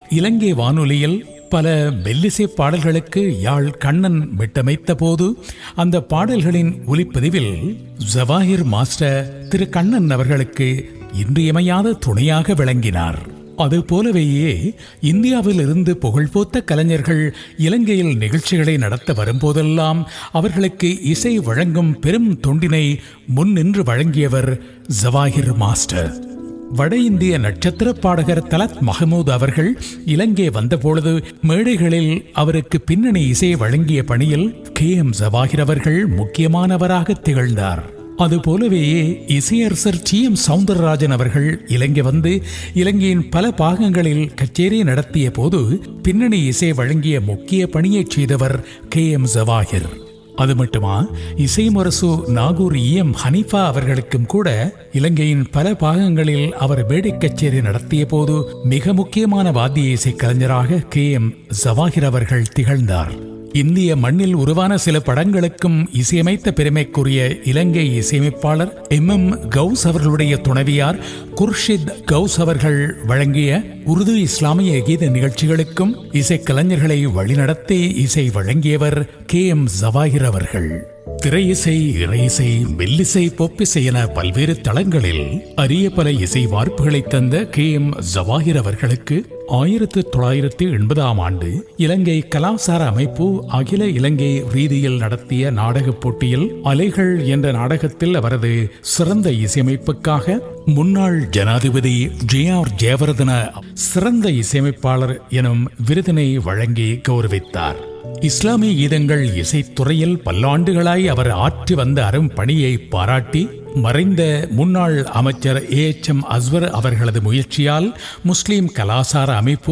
இலங்கை வானொலியில் பல மெல்லிசை பாடல்களுக்கு யாழ் கண்ணன் மிட்டமைத்த போது அந்த பாடல்களின் ஒலிப்பதிவில் ஜவாஹிர் மாஸ்டர் திரு கண்ணன் அவர்களுக்கு இன்றியமையாத துணையாக விளங்கினார். அதுபோலவேயே இந்தியாவில் இருந்து புகழ்போத்த கலைஞர்கள் இலங்கையில் நிகழ்ச்சிகளை நடத்த வரும்போதெல்லாம் அவர்களுக்கு இசை வழங்கும் பெரும் தொண்டினை முன்னின்று வழங்கியவர் ஜவாஹிர் மாஸ்டர். வட இந்திய நட்சத்திர பாடகர் தலத் மஹமூத் அவர்கள் இலங்கை வந்தபொழுது மேடைகளில் அவருக்கு பின்னணி இசை வழங்கிய பணியில் KM ஜவாஹிர் அவர்கள் முக்கியமானவராக திகழ்ந்தார். அதுபோலவே இசையரசர் TM சௌந்தரராஜன் அவர்கள் இலங்கை வந்து இலங்கையின் பல பாகங்களில் கச்சேரி நடத்திய போது பின்னணி இசை வழங்கிய முக்கிய பணியை செய்தவர் KM ஜவாஹிர். அது மட்டுமா, இசை முரசு நாகூர் EM ஹனீஃபா அவர்களுக்கும் கூட இலங்கையின் பல பாகங்களில் அவர் மேடை கச்சேரி நடத்திய போது மிக முக்கியமான வாத்திய இசை கலைஞராக KM ஜவாஹிர் அவர்கள் திகழ்ந்தார். இந்திய மண்ணில் உருவான சில படங்களுக்கும் இசையமைத்த பெருமைக்குரிய இலங்கை இசையமைப்பாளர் MM கவுஸ் அவர்களுடைய துணைவியார் குர்ஷித் கவுஸ் அவர்கள் வழங்கிய உருது இஸ்லாமிய கீத நிகழ்ச்சிகளுக்கும் இசைக்கலைஞர்களை வழிநடத்தி இசை வழங்கியவர் KM ஜவாஹிர் அவர்கள். திரை இசை, இறை இசை, மெல்லிசை, பொப்பிசை என பல்வேறு தளங்களில் அரிய பல இசை வார்ப்புகளை தந்த KM ஜவாஹிர் அவர்களுக்கு 1980ஆம் ஆண்டு இலங்கை கலாசார அமைப்பு அகில இலங்கை ரீதியில் நடத்திய நாடகப் போட்டியில் அலைகள் என்ற நாடகத்தில் அவரது சிறந்த இசையமைப்புக்காக முன்னாள் ஜனாதிபதி JR ஜெயவர்தன சிறந்த இசையமைப்பாளர் எனும் விருதினை வழங்கி கௌரவித்தார். இஸ்லாமிய கீதங்கள் இசைத்துறையில் பல்லாண்டுகளாய் அவர் ஆற்றி வந்த அரும் பணியை பாராட்டி மறைந்த முன்னாள் அமைச்சர் AHM அஸ்வர் அவர்களது முயற்சியால் முஸ்லிம் கலாசார அமைப்பு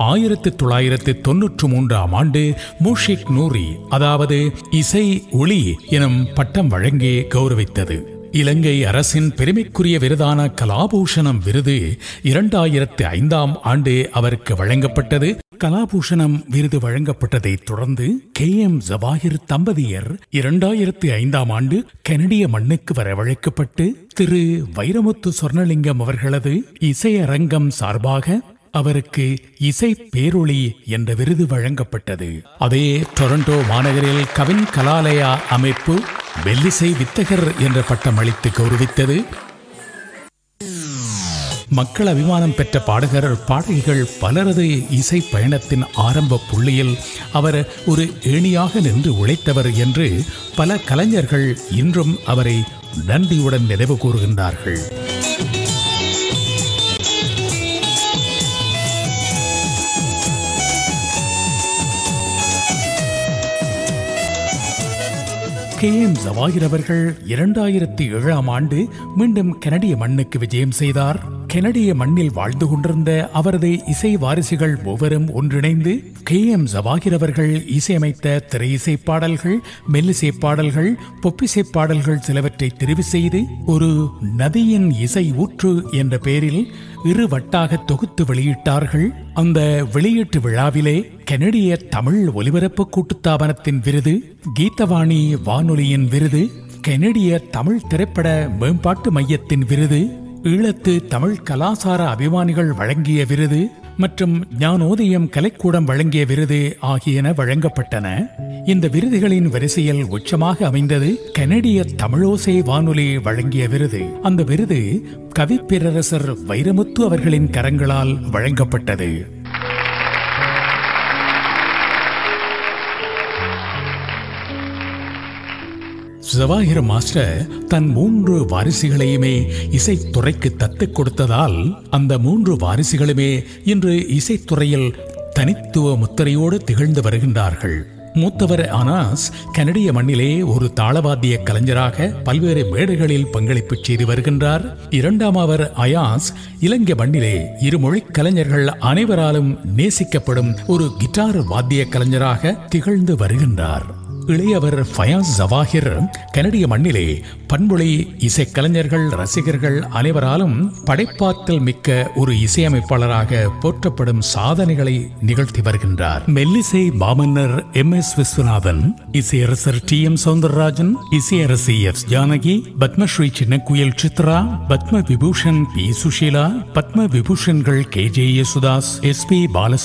1993ஆம் ஆண்டு மூஷிக் நூரி, அதாவது இசை ஒளி எனும் பட்டம் வழங்கி கௌரவித்தது. இலங்கை அரசின் பெருமைக்குரிய விருதான கலாபூஷணம் விருது 2005ஆம் ஆண்டு அவருக்கு வழங்கப்பட்டது. கலாபூஷணம் விருது வழங்கப்பட்டதை தொடர்ந்து KM ஜவாஹிர் தம்பதியர் 2005ஆம் ஆண்டு கனடிய மண்ணுக்கு வரவழைக்கப்பட்டு திரு வைரமுத்து சொர்ணலிங்கம் அவர்களது இசையரங்கம் சார்பாக அவருக்கு இசை பேரொளி என்ற விருது வழங்கப்பட்டது. அதே டொரண்டோ மாநகரில் கவின் கலாலயா அமைப்பு மெல்லிசை வித்தகர் என்ற பட்டம் அளித்து கௌரவித்தது. மக்கள் அபிமானம் பெற்ற பாடகர் பாடகிகள் பலரது இசை பயணத்தின் ஆரம்ப புள்ளியில் அவர் ஒரு ஏணியாக நின்று உழைத்தவர் என்று பல கலைஞர்கள் இன்றும் அவரை நன்றியுடன் நினைவு கூறுகின்றார்கள். KM ஜவாஹிர் அவர்கள் 2007ஆம் ஆண்டு மீண்டும் கனடிய மண்ணுக்கு விஜயம் செய்தார். கனடிய மண்ணில் வாழ்ந்து கொண்டிருந்த அவரது இசை வாரிசுகள் மூவரும் ஒன்றிணைந்து KM ஜவாஹிர் அவர்கள் இசையமைத்த திரை இசை பாடல்கள், மெல்லிசை பாடல்கள், பொப்பிசை பாடல்கள் சிலவற்றை தெரிவு செய்து ஒரு நதியின் இசை ஊற்று என்ற பெயரில் இருவட்டாக தொகுத்து வெளியிட்டார்கள். அந்த வெளியீட்டு விழாவிலே கனடிய தமிழ் ஒலிபரப்பு கூட்டுத்தாபனத்தின் விருது, கீதவாணி வானொலியின் விருது, கனடிய தமிழ் திரைப்பட மேம்பாட்டு மையத்தின் விருது, ஈழத்து தமிழ் கலாசார அபிமானிகள் வழங்கிய விருது மற்றும் ஞானோதயம் கலைக்கூடம் வழங்கிய விருது ஆகியன வழங்கப்பட்டன. இந்த விருதுகளின் வரிசையில் உச்சமாக அமைந்தது கனடிய தமிழோசை வானொலி வழங்கிய விருது. அந்த விருது கவி பேரரசர் வைரமுத்து அவர்களின் கரங்களால் வழங்கப்பட்டது. ஜவாஹிர் மாஸ்டர் தன் 3 வாரிசுகளையுமே இசைத்துறைக்கு தத்துக் கொடுத்ததால் அந்த 3 வாரிசுகளுமே இன்று இசைத்துறையில் தனித்துவ முத்திரையோடு திகழ்ந்து வருகின்றார்கள். மூத்தவர் அனாஸ் கனடிய மண்ணிலே ஒரு தாளவாத்திய கலைஞராக பல்வேறு மேடைகளில் பங்களிப்பு செய்து வருகின்றார். இரண்டாமவர் அயாஸ் இலங்கை மண்ணிலே இருமொழி கலைஞர்கள் அனைவராலும் நேசிக்கப்படும் ஒரு கிட்டார் வாத்திய கலைஞராக திகழ்ந்து வருகின்றார். இளையவர் ஃபயாஸ் ஜவாஹிர் கனடிய மண்ணிலே பண்பொழி இசைக்கலைஞர்கள், ரசிகர்கள் அனைவராலும் படைப்பாற்றல் மிக்க ஒரு இசையமைப்பாளராக போற்றப்படும் சாதனைகளை நிகழ்த்தி வருகின்றார். மெல்லிசை மாமன்னர் MS Viswanathan, இசையரசர் TM Soundararajan, இசையரசி F Janaki, Padmashri சின்னக்குயில் Chitra, Padma Vibhushan P Sushila, Padma விபூஷன்கள் KJ Yesudas, SP Balasubramanian,